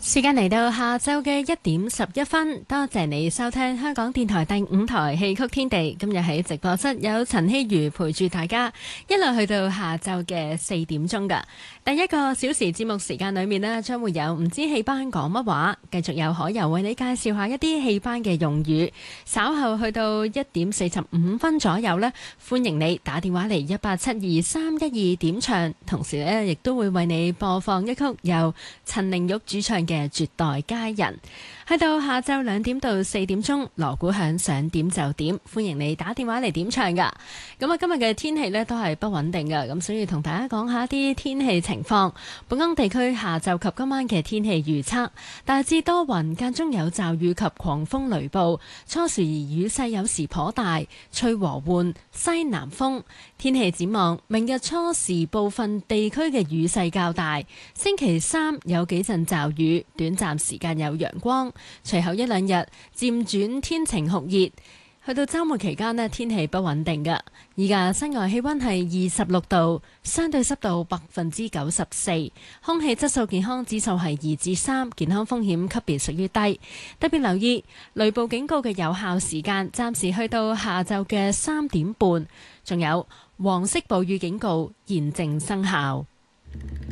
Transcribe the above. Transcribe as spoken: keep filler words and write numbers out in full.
時間嚟到下晝嘅一點十一分，多謝你收聽香港電台第五台戲曲天地。今日喺直播室有陳希如陪住大家，一路去到下晝嘅四點鐘噶。第一個小時節目時間裏面呢，將會有唔知戲班講乜話，繼續有可由為你介紹下一啲戲班嘅用語。稍後去到一點四十五分左右呢，歡迎你打電話嚟一八七二三一二點唱，同時呢亦都會為你播放一曲由陳玲玉主唱嘅《絕代佳人》。去到下晝兩點到四點鐘，鑼鼓響想點就點，歡迎你打電話嚟點唱噶。咁啊，今日嘅天氣呢都係不穩定噶，咁所以同大家講下啲天氣情況。本港地區下晝及今晚嘅天氣預測，大致多雲，間中有驟雨及狂風雷暴，初時雨勢有時頗大，吹和緩西南風。天氣展望，明日初時部分地區嘅雨勢較大，星期三有幾陣驟雨，短暫時間有陽光，隨後一兩日漸轉天晴酷熱。去到週末期間呢，天氣不穩定㗎。而家室外氣溫係二十六度，相對濕度百分之九十四，空氣質素健康指數係二至三，健康風險級別屬於低。特別留意雷暴警告嘅有效時間，暫時去到下晝嘅三點半，仲有黃色暴雨警告現正生效。